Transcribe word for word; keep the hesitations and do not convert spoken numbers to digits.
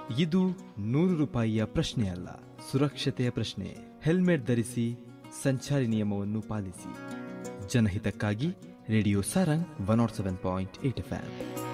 ಇದು ನೂರು ರೂಪಾಯಿಯ ಪ್ರಶ್ನೆ ಅಲ್ಲ, ಸುರಕ್ಷತೆಯ ಪ್ರಶ್ನೆ. ಹೆಲ್ಮೆಟ್ ಧರಿಸಿ, ಸಂಚಾರಿ ನಿಯಮವನ್ನು ಪಾಲಿಸಿ. ಜನಹಿತಕ್ಕಾಗಿ radio Sarang one not seven point eight F M.